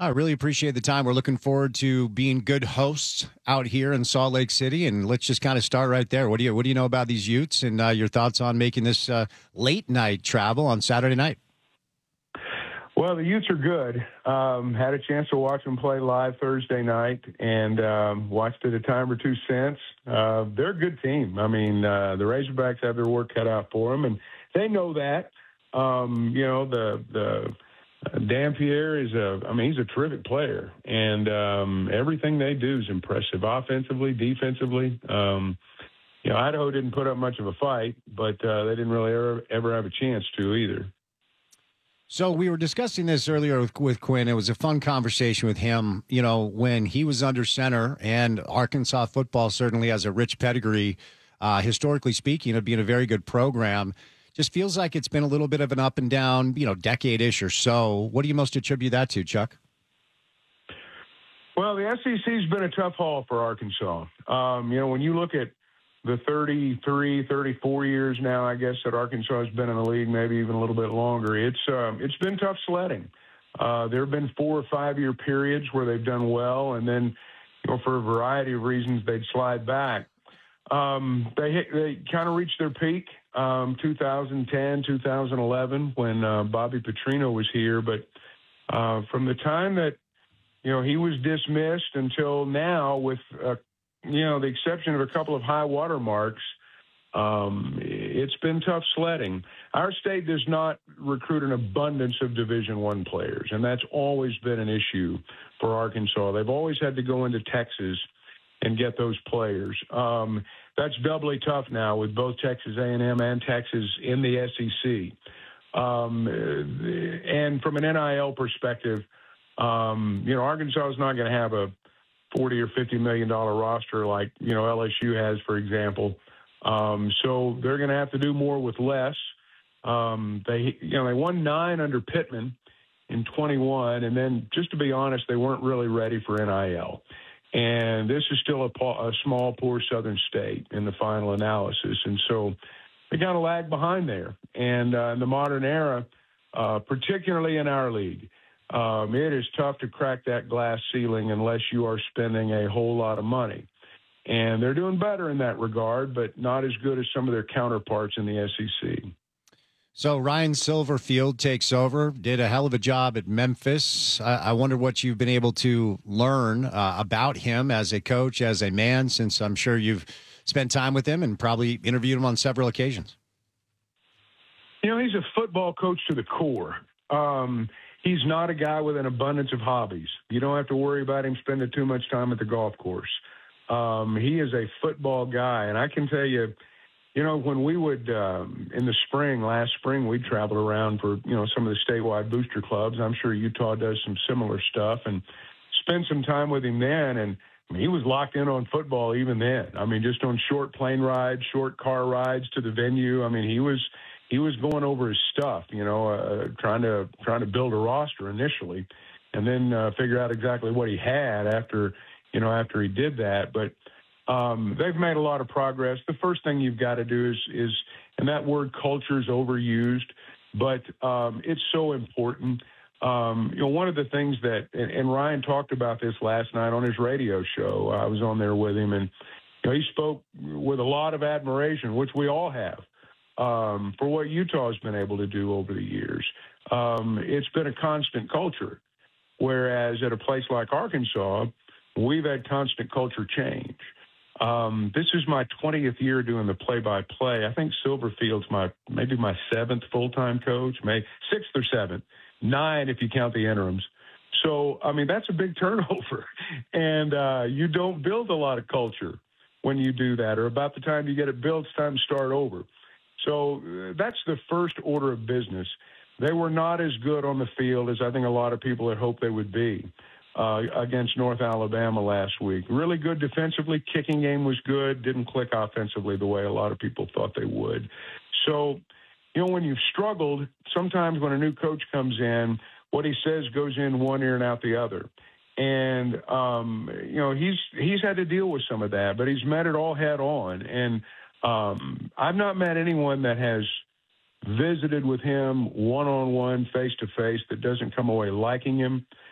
I really appreciate the time. We're looking forward to being good hosts out here in Salt Lake City, and let's just kind of start right there. What do you know about these Utes, and your thoughts on making this late night travel on Saturday night? Well, the Utes are good. Had a chance to watch them play live Thursday night, and watched it a time or two since. They're a good team. I mean, the Razorbacks have their work cut out for them, and they know that. The Dampier he's a terrific player, and everything they do is impressive, offensively, defensively. Idaho didn't put up much of a fight, but they didn't really ever have a chance to either. So we were discussing this earlier with Quinn. It was a fun conversation with him, when he was under center, and Arkansas football certainly has a rich pedigree, historically speaking, of being a very good program. Just feels like it's been a little bit of an up and down, decade-ish or so. What do you most attribute that to, Chuck? Well, the SEC's been a tough haul for Arkansas. When you look at the 33, 34 years now, I guess, that Arkansas has been in the league, maybe even a little bit longer, it's been tough sledding. There have been 4 or 5 year periods where they've done well, and then, for a variety of reasons, they'd slide back. They kind of reached their peak 2010, 2011 when Bobby Petrino was here. But from the time that, he was dismissed until now, with, the exception of a couple of high water marks, it's been tough sledding. Our state does not recruit an abundance of Division I players, and that's always been an issue for Arkansas. They've always had to go into Texas and get those players. That's doubly tough now with both Texas A&M and Texas in the SEC. And from an NIL perspective, Arkansas is not going to have a $40 or $50 million roster like, LSU has, for example. So they're going to have to do more with less. They won 9 under Pittman in 21, and then, just to be honest, they weren't really ready for NIL. And this is still a small, poor Southern state in the final analysis. And so they kind of lag behind there. And in the modern era, particularly in our league, it is tough to crack that glass ceiling unless you are spending a whole lot of money. And they're doing better in that regard, but not as good as some of their counterparts in the SEC. So Ryan Silverfield takes over, did a hell of a job at Memphis. I wonder what you've been able to learn about him as a coach, as a man, since I'm sure you've spent time with him and probably interviewed him on several occasions. He's a football coach to the core. He's not a guy with an abundance of hobbies. You don't have to worry about him spending too much time at the golf course. He is a football guy, and I can tell you, when we would, in the last spring, we'd travel around for, some of the statewide booster clubs. I'm sure Utah does some similar stuff, and spend some time with him then. And he was locked in on football even then. Just on short plane rides, short car rides to the venue. He was going over his stuff, trying to build a roster initially, and then figure out exactly what he had after he did that. But they've made a lot of progress. The first thing you've got to do is, and that word culture is overused, but it's so important. One of the things that, and Ryan talked about this last night on his radio show. I was on there with him, and he spoke with a lot of admiration, which we all have, for what Utah has been able to do over the years. It's been a constant culture, whereas at a place like Arkansas, we've had constant culture change. This is my 20th year doing the play-by-play. I think Silverfield's maybe my 7th full-time coach, maybe 6th or 7th, 9 if you count the interims. So, that's a big turnover. And you don't build a lot of culture when you do that, or about the time you get it built, it's time to start over. So that's the first order of business. They were not as good on the field as I think a lot of people had hoped they would be against North Alabama last week. Really good defensively. Kicking game was good. Didn't click offensively the way a lot of people thought they would. So, when you've struggled, sometimes when a new coach comes in, what he says goes in one ear and out the other. And, he's had to deal with some of that, but he's met it all head on. And I've not met anyone that has visited with him one-on-one, face-to-face, that doesn't come away liking him.